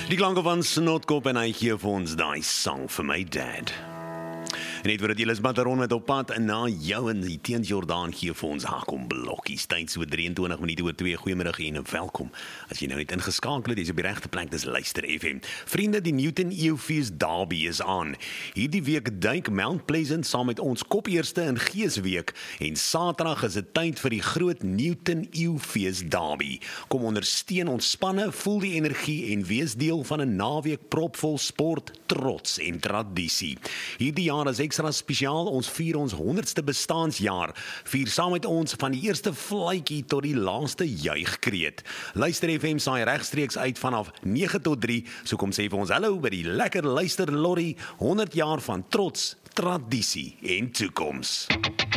Die klanke van Snotkop en hy gee vir ons daai sang vir my dad. En net voordat Elis Bataron met op pad na jou en die Teens Jordaan gee vir ons Hakom blokkies. Tyd so 23 minute oor 2. Goeiemiddag en welkom. As jy nou net ingeskakel het, is op die regte plek, dis Luister FM. Vriende, die Newton Eufees Derby is aan. Hierdie week duik Mount Pleasant saam met ons kopeerste in Geesweek en Saterdag is dit tyd vir die groot Newton Eufees Derby. Kom ondersteun ons spanne, voel die energie en wees deel van 'n naweek propvol sport, trots en tradisie. Hierdie jaar is ekstra spesiaal, ons vier ons 100ste bestaansjaar. Vier saam met ons van die eerste fluitjie tot die laaste juigkreet. Luister FM saai regstreeks uit vanaf 9 tot 3, so kom sê vir ons hallo by die lekker luister lorry, 100 jaar van trots, tradisie en toekoms.